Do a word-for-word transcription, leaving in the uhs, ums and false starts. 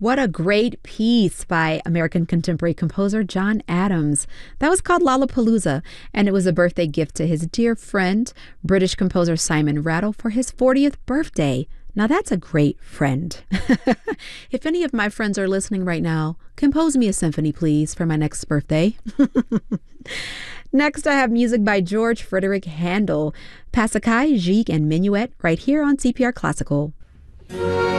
What a great piece by American contemporary composer John Adams. That was called Lollapalooza, and it was a birthday gift to his dear friend, British composer Simon Rattle, for his fortieth birthday. Now that's a great friend. If any of my friends are listening right now, compose me a symphony, please, for my next birthday. Next, I have music by George Frederick Handel, Pasacai, Gigue, and Minuet, right here on C P R Classical.